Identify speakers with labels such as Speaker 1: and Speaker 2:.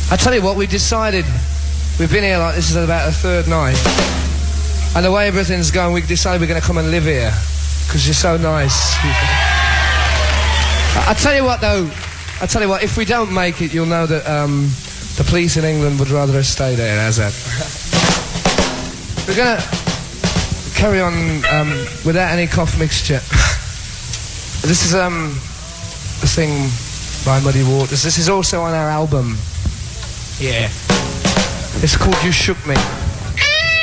Speaker 1: I tell you what, we decided, we've been here like this is about the third night, and the way everything's going, we decided we're going to come and live here, because you're so nice. I tell you what though, I tell you what, if we don't make it, you'll know that the police in England would rather us stay there. How's that? We're going to carry on without any cough mixture. This is a thing by Muddy Waters. This is also on our album. Yeah. It's called You Shook Me.